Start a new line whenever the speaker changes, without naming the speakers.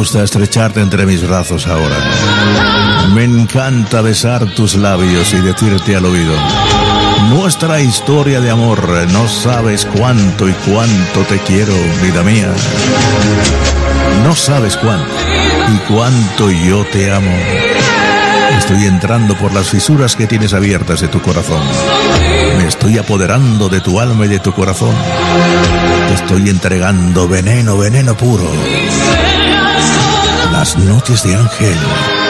gusta estrecharte entre mis brazos ahora. Me encanta besar tus labios y decirte al oído: nuestra historia de amor, no sabes cuánto y cuánto te quiero, vida mía. No sabes cuánto y cuánto yo te amo. Estoy entrando por las fisuras que tienes abiertas de tu corazón. Me estoy apoderando de tu alma y de tu corazón. Te estoy entregando veneno, veneno puro. Las noches de Ángel.